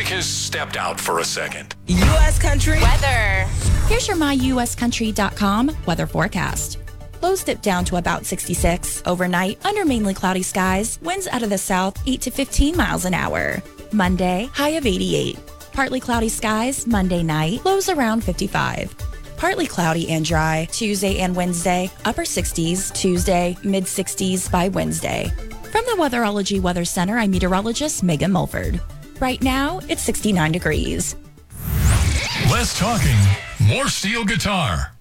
Rick has stepped out for a second. U.S. Country weather. Here's your myuscountry.com weather forecast. Lows dip down to about 66. Overnight, under mainly cloudy skies, winds out of the south 8 to 15 miles an hour. Monday, high of 88. Partly cloudy skies, Monday night, lows around 55. Partly cloudy and dry, Tuesday and Wednesday, upper 60s, Tuesday, mid-60s by Wednesday. From the Weatherology Weather Center, I'm meteorologist Megan Mulford. Right now, it's 69 degrees. Less talking, more steel guitar.